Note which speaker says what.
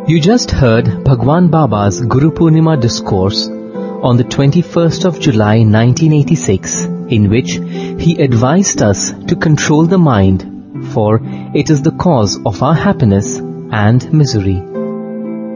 Speaker 1: You just heard Bhagwan Baba's Guru Purnima discourse on the 21st of July 1986, in which he advised us to control the mind, for it is the cause of our happiness and misery.